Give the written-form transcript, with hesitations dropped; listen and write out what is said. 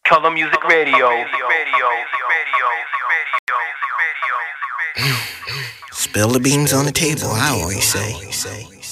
Color Music Radio. Spill the beans on the table, I always say.